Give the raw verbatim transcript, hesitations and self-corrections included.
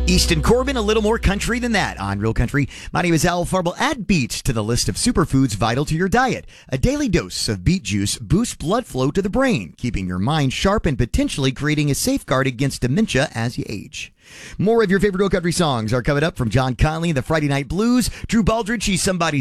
Easton Corbin, a little more country than that on Real Country. My name is Al Farble. Add beet to the list of superfoods vital to your diet. A daily dose of beet juice boosts blood flow to the brain, keeping your mind sharp and potentially creating a safeguard against dementia as you age. More of your favorite Real Country songs are coming up from John Conley and the Friday Night Blues. Drew Baldridge, he's somebody